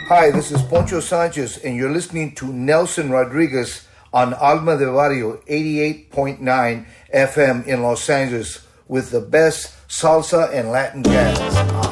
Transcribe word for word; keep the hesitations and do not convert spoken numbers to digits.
Hi, this is Poncho Sanchez, and you're listening to Nelson Rodriguez on Alma de Barrio eighty-eight point nine F M in Los Angeles with the best salsa and Latin jazz.